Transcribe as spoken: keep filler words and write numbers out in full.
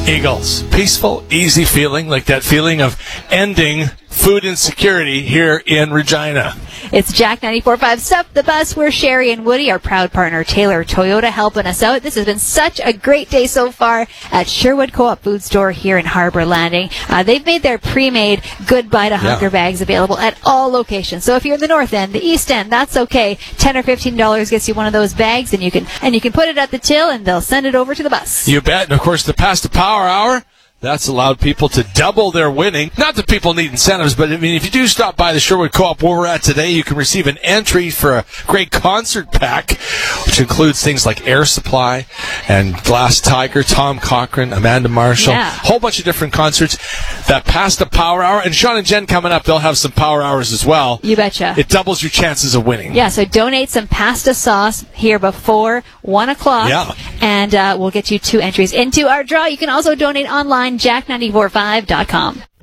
Eagles. Peaceful, easy feeling, like that feeling of ending food insecurity here in Regina. It's Jack ninety-four point five Stop the Bus. We're Sherry and Woody, our proud partner Taylor Toyota, helping us out. This has been such a great day so far at Sherwood Co-op Food Store here in Harbor Landing. Uh, they've made their pre-made Goodbye to Hunger Yeah. bags available at all locations. So if you're in the North End, the East End, that's okay. ten or fifteen dollars gets you one of those bags, and you can and you can put it at the till, and they'll send it over to the bus. You bet. And, of course, the Pasta Power Hour, that's allowed people to double their winning. Not that people need incentives, but I mean, if you do stop by the Sherwood Co-op where we're at today, you can receive an entry for a great concert pack, which includes things like Air Supply and Glass Tiger, Tom Cochran, Amanda Marshall, a Yeah. whole bunch of different concerts. That Pasta Power Hour, and Sean and Jen coming up, they'll have some power hours as well. You betcha. It doubles your chances of winning. Yeah, so donate some pasta sauce here before one o'clock, Yeah. and uh, we'll get you two entries into our draw. You can also donate online, jack nine four five dot com.